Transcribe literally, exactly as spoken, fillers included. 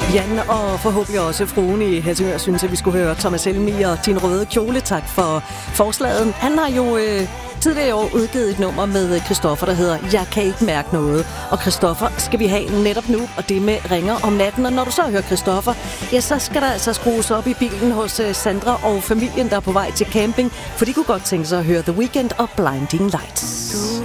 Jan og forhåbentlig også fruen i Helsingør synes, at vi skulle høre Thomas Helmig og Din Røde Kjole. Tak for forslaget. Han har jo øh, tidligere i år udgivet et nummer med Christoffer, der hedder Jeg kan ikke mærke noget. Og Christoffer skal vi have netop nu, og det med ringer om natten. Og når du så hører Christoffer, ja, så skal der altså skrues op i bilen hos øh, Sandra og familien, der er på vej til camping, for de kunne godt tænke sig at høre The Weeknd og Blinding Lights.